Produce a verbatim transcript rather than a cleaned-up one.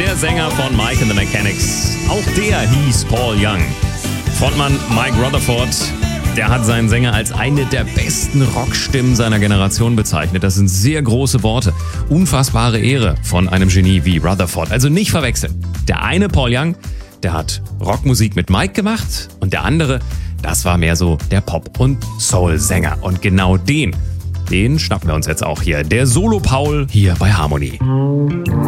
der Sänger von Mike and the Mechanics. Auch der hieß Paul Young. Frontmann Mike Rutherford, der hat seinen Sänger als eine der besten Rockstimmen seiner Generation bezeichnet. Das sind sehr große Worte. Unfassbare Ehre von einem Genie wie Rutherford. Also nicht verwechseln. Der eine, Paul Young, der hat Rockmusik mit Mike gemacht und der andere, das war mehr so der Pop- und Soul-Sänger. Und genau den, den schnappen wir uns jetzt auch hier. Der Solo-Paul hier bei Harmony.